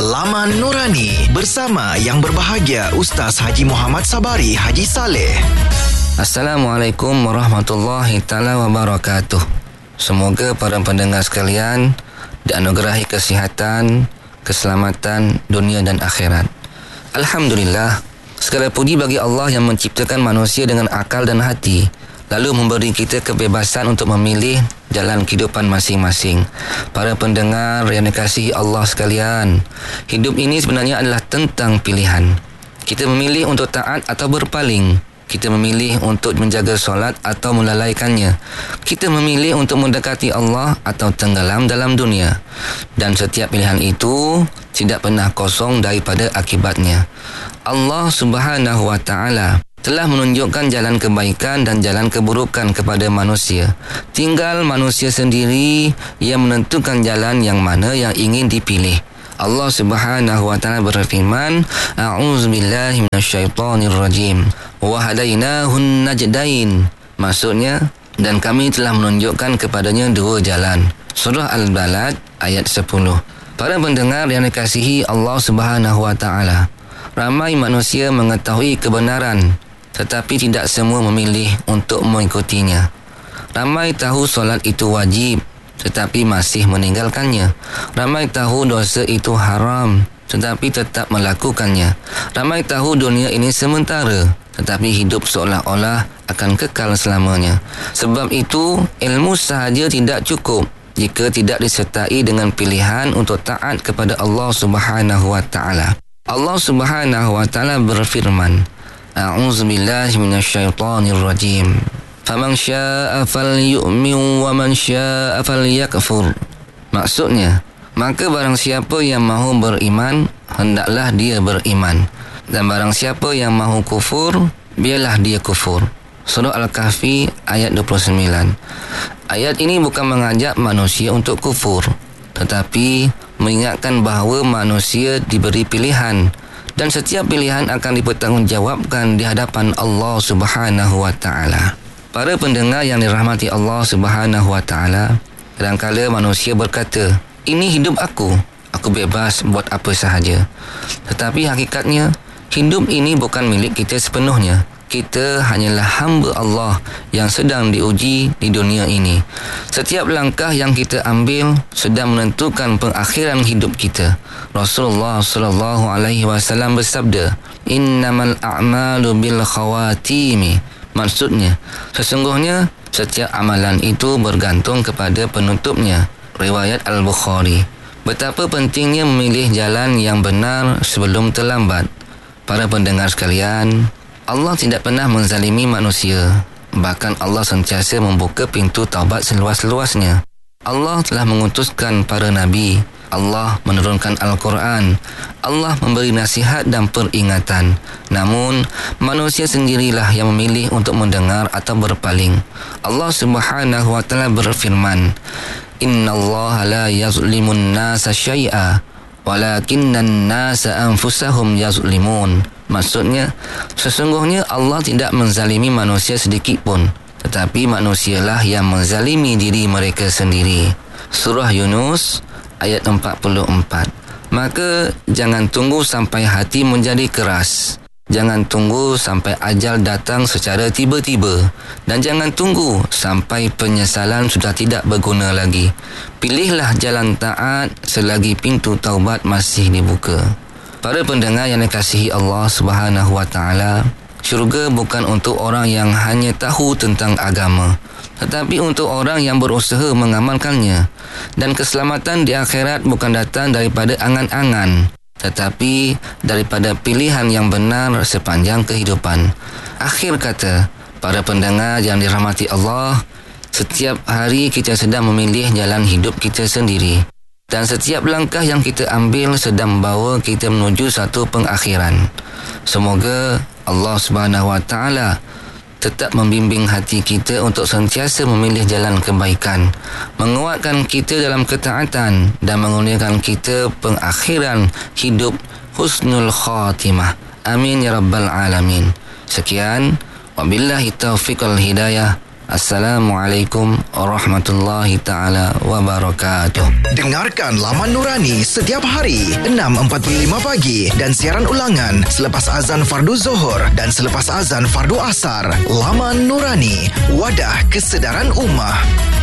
Laman Nurani bersama yang berbahagia Ustaz Haji Muhammad Sabari Haji Saleh. Assalamualaikum warahmatullahi taala wabarakatuh. Semoga para pendengar sekalian dianugerahi kesihatan, keselamatan dunia dan akhirat. Alhamdulillah, segala puji bagi Allah yang menciptakan manusia dengan akal dan hati, lalu memberi kita kebebasan untuk memilih jalan kehidupan masing-masing. Para pendengar yang dikasihi Allah sekalian, hidup ini sebenarnya adalah tentang pilihan. Kita memilih untuk taat atau berpaling. Kita memilih untuk menjaga solat atau melalaikannya. Kita memilih untuk mendekati Allah atau tenggelam dalam dunia. Dan setiap pilihan itu tidak pernah kosong daripada akibatnya. Allah Subhanahu wa Ta'ala telah menunjukkan jalan kebaikan dan jalan keburukan kepada manusia. Tinggal manusia sendiri yang menentukan jalan yang mana yang ingin dipilih. Allah Subhanahu wa Ta'ala berfirman, A'udzubillahi minasyaitonirrajim. Wa hadainahun najdain. Maksudnya, dan kami telah menunjukkan kepadanya dua jalan. Surah Al-Balad ayat 10. Para pendengar yang dikasihi Allah Subhanahu wa Ta'ala, ramai manusia mengetahui kebenaran, tetapi tidak semua memilih untuk mengikutinya. Ramai tahu solat itu wajib, tetapi masih meninggalkannya. Ramai tahu dosa itu haram, tetapi tetap melakukannya. Ramai tahu dunia ini sementara, tetapi hidup seolah-olah akan kekal selamanya. Sebab itu, ilmu sahaja tidak cukup jika tidak disertai dengan pilihan untuk taat kepada Allah Subhanahu wa Ta'ala. Allah Subhanahu wa Ta'ala berfirman, A'udzubillahi minasyaitonirrajim. Faman syaa'a falyu'min wa man syaa'a falyakfur. Maksudnya, maka barang siapa yang mahu beriman, hendaklah dia beriman. Dan barang siapa yang mahu kufur, biarlah dia kufur. Surah Al-Kahfi ayat 29. Ayat ini bukan mengajak manusia untuk kufur, tetapi mengingatkan bahawa manusia diberi pilihan dan setiap pilihan akan dipertanggungjawabkan di hadapan Allah Subhanahu wa Ta'ala. Para pendengar yang dirahmati Allah Subhanahu wa Ta'ala, kadang-kala manusia berkata, ini hidup aku bebas buat apa sahaja. Tetapi hakikatnya, hidup ini bukan milik kita sepenuhnya. Kita hanyalah hamba Allah yang sedang diuji di dunia ini. Setiap langkah yang kita ambil sedang menentukan pengakhiran hidup kita. Rasulullah sallallahu alaihi wasallam bersabda, "Innamal a'malu bil khawatimi." Maksudnya, sesungguhnya setiap amalan itu bergantung kepada penutupnya. Riwayat Al-Bukhari. Betapa pentingnya memilih jalan yang benar sebelum terlambat. Para pendengar sekalian, Allah tidak pernah menzalimi manusia. Bahkan Allah sentiasa membuka pintu taubat seluas-luasnya. Allah telah mengutuskan para nabi. Allah menurunkan Al-Quran. Allah memberi nasihat dan peringatan. Namun, manusia sendirilah yang memilih untuk mendengar atau berpaling. Allah Subhanahu wa Ta'ala berfirman, Inna Allah la yazlimun nasa syai'a, walakinnan nasa anfusahum yazlimun. Maksudnya, sesungguhnya Allah tidak menzalimi manusia sedikit pun, tetapi manusialah yang menzalimi diri mereka sendiri. Surah Yunus ayat 44. Maka jangan tunggu sampai hati menjadi keras. Jangan tunggu sampai ajal datang secara tiba-tiba. Dan jangan tunggu sampai penyesalan sudah tidak berguna lagi. Pilihlah jalan taat selagi pintu taubat masih dibuka. Para pendengar yang dikasihi Allah Subhanahu wa Ta'ala, syurga bukan untuk orang yang hanya tahu tentang agama, tetapi untuk orang yang berusaha mengamalkannya. Dan keselamatan di akhirat bukan datang daripada angan-angan, tetapi daripada pilihan yang benar sepanjang kehidupan. Akhir kata, para pendengar yang dirahmati Allah, setiap hari kita sedang memilih jalan hidup kita sendiri. Dan setiap langkah yang kita ambil sedang membawa kita menuju satu pengakhiran. Semoga Allah Subhanahu wa Ta'ala tetap membimbing hati kita untuk sentiasa memilih jalan kebaikan, menguatkan kita dalam ketaatan dan mengurniakan kita pengakhiran hidup husnul khatimah. Amin ya rabbal alamin. Sekian, wabillahi taufiq wal hidayah. Assalamualaikum warahmatullahi taala wabarakatuh. Dengarkan Laman Nurani setiap hari 6.45 pagi dan siaran ulangan selepas azan fardu Zuhur dan selepas azan fardu Asar. Laman Nurani, wadah kesedaran ummah.